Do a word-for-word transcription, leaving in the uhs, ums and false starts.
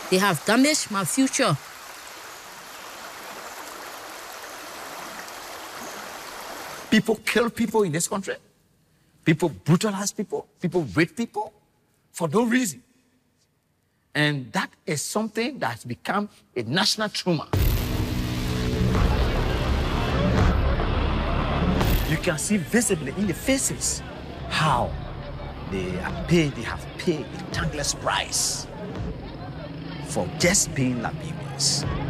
They have damaged my future. People kill people in this country. People brutalize people. People rape people for no reason. And that is something that has become a national trauma. You can see visibly in the faces how they are paid, they have paid a thankless price for just being Liberians.